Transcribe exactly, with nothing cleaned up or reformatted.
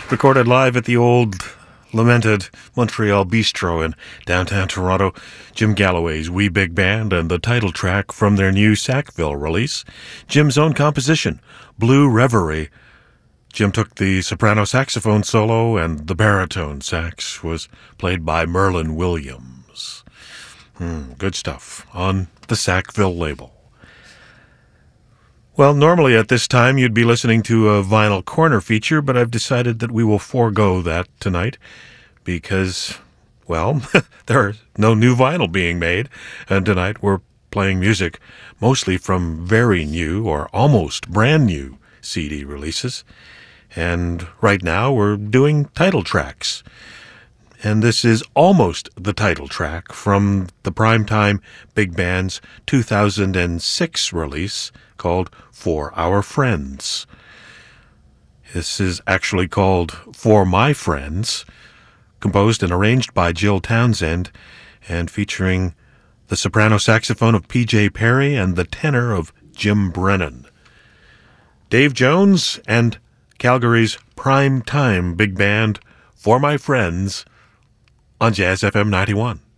Recorded live at the old, lamented Montreal Bistro in downtown Toronto, Jim Galloway's Wee Big Band and the title track from their new Sackville release, Jim's own composition, Blue Reverie. Jim took the soprano saxophone solo and the baritone sax was played by Merlin Williams. Hmm, good stuff on the Sackville label. Well, normally at this time you'd be listening to a Vinyl Corner feature, but I've decided that we will forego that tonight because, well, there's no new vinyl being made, and tonight we're playing music mostly from very new or almost brand new C D releases. And right now we're doing title tracks. And this is almost the title track from the Primetime Big Band's two thousand six release called For Our Friends. This is actually called For My Friends, composed and arranged by Jill Townsend, and featuring the soprano saxophone of P J Perry and the tenor of Jim Brennan. Dave Jones and Calgary's Primetime Big Band, For My Friends, on Jazz F M ninety-one.